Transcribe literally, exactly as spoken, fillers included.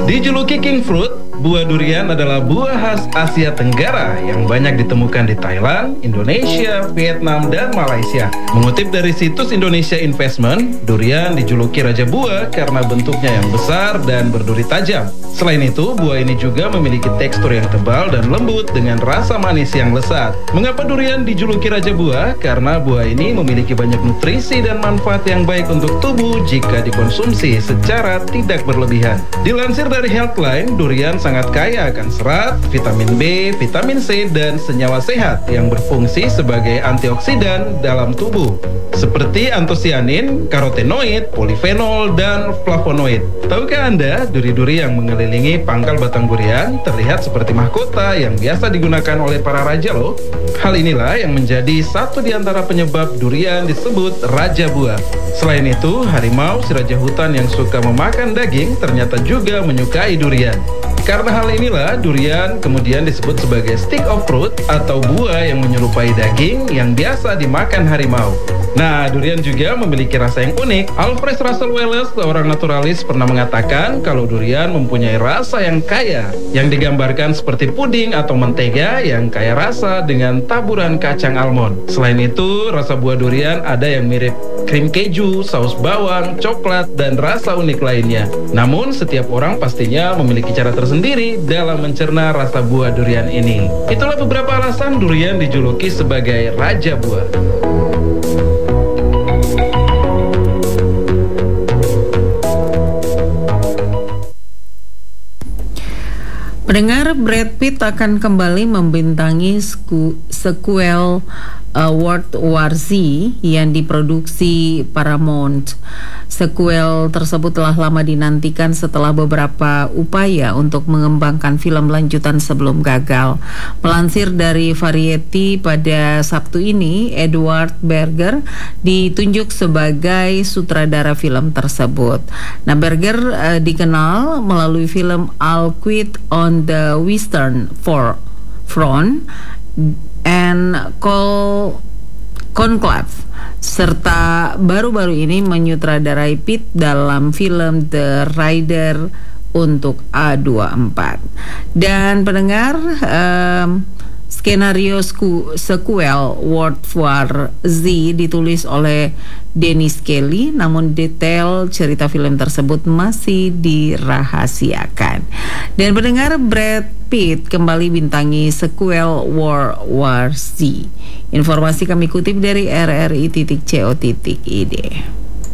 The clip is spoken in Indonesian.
Dijuluki King Fruit, buah durian adalah buah khas Asia Tenggara yang banyak ditemukan di Thailand, Indonesia, Vietnam, dan Malaysia. Mengutip dari situs Indonesia Investment, durian dijuluki raja buah karena bentuknya yang besar dan berduri tajam. Selain itu, buah ini juga memiliki tekstur yang tebal dan lembut dengan rasa manis yang lezat. Mengapa durian dijuluki raja buah? Karena buah ini memiliki banyak nutrisi dan manfaat yang baik untuk tubuh jika dikonsumsi secara tidak berlebihan. Dilansir dari Healthline, durian sangat kaya akan serat, vitamin B, vitamin C, dan senyawa sehat yang berfungsi sebagai antioksidan dalam tubuh, seperti antosianin, karotenoid, polifenol, dan flavonoid. Tahukah Anda, duri-duri yang mengelilingi pangkal batang durian terlihat seperti mahkota yang biasa digunakan oleh para raja loh. Hal inilah yang menjadi satu di antara penyebab durian disebut raja buah. Selain itu, harimau, si raja hutan yang suka memakan daging, ternyata juga menyukai durian. Karena hal inilah, durian kemudian disebut sebagai stick of fruit atau buah yang menyerupai daging yang biasa dimakan harimau. Nah, durian juga memiliki rasa yang unik. Alfred Russel Wallace, seorang naturalis, pernah mengatakan kalau durian mempunyai rasa yang kaya, yang digambarkan seperti puding atau mentega yang kaya rasa dengan taburan kacang almond. Selain itu, rasa buah durian ada yang mirip krim keju, saus bawang, coklat, dan rasa unik lainnya. Namun, setiap orang pastinya memiliki cara tersendiri dalam mencerna rasa buah durian ini. Itulah beberapa alasan durian dijuluki sebagai raja buah. Pendengar, Brad Pitt akan kembali membintangi sequel uh, World War Z yang diproduksi Paramount. Sequel tersebut telah lama dinantikan setelah beberapa upaya untuk mengembangkan film lanjutan sebelum gagal. Melansir dari Variety pada Sabtu ini, Edward Berger ditunjuk sebagai sutradara film tersebut. Nah, Berger uh, dikenal melalui film All Quiet on the Western Front and Call Conclave, serta baru-baru ini menyutradarai Pitt dalam film The Rider untuk A dua puluh empat. Dan pendengar, um, skenario sequel World War Z ditulis oleh Dennis Kelly, namun detail cerita film tersebut masih dirahasiakan. Dan pendengar, Brad Pitt kembali bintangi sequel World War Z. Informasi kami kutip dari r r i titik co titik i d.